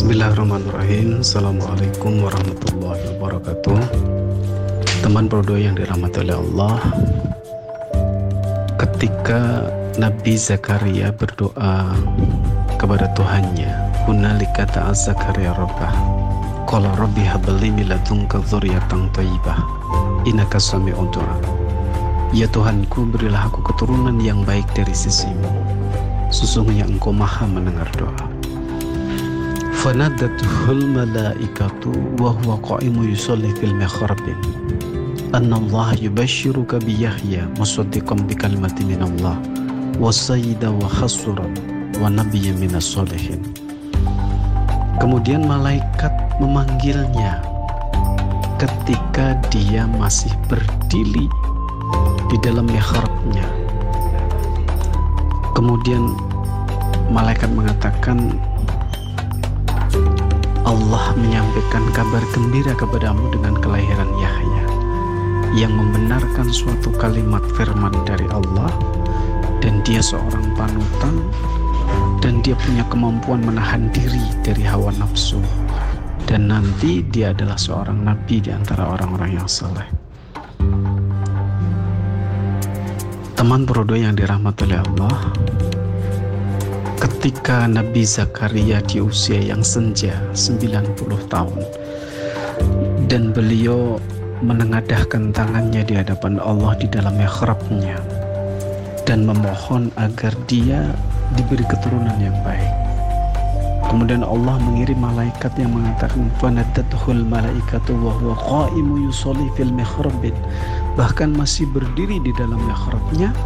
Bismillahirrahmanirrahim. Assalamualaikum warahmatullahi wabarakatuh. Teman berdoa yang dirahmati oleh Allah, ketika Nabi Zakaria berdoa kepada Tuhannya, hunalika ta'a Zakaria rabbah qala rabbi habli min ladunka dzurriyyatan thayyibah innaka sami'ud du'a. Ya Tuhanku, berilah aku keturunan yang baik dari sisimu, sesungguhnya Engkau maha mendengar doa. Fanadathul malaikatu wa huwa qa'imun yusalli fil mihrab anna Allah yubashshiruka bi Yahya musaddiqan bi kalimatin min Allah wa sayyidan wa hasuran wa nabiyyan minas sholihin. Kemudian malaikat memanggilnya ketika dia masih berdiri di dalam mihrabnya. Kemudian malaikat mengatakan, Allah menyampaikan kabar gembira kepadamu dengan kelahiran Yahya yang membenarkan suatu kalimat firman dari Allah, dan dia seorang panutan, dan dia punya kemampuan menahan diri dari hawa nafsu, dan nanti dia adalah seorang nabi di antara orang-orang yang saleh. Teman berdoa yang dirahmati oleh Allah, ketika Nabi Zakaria di usia yang senja 90 tahun dan beliau menengadahkan tangannya di hadapan Allah di dalam mihrabnya dan memohon agar dia diberi keturunan yang baik. Kemudian Allah mengirim malaikat yang mengatakan, fanadathul malaikatu wa huwa qa'imun yusalli fil mihrab, bahkan masih berdiri di dalam mihrabnya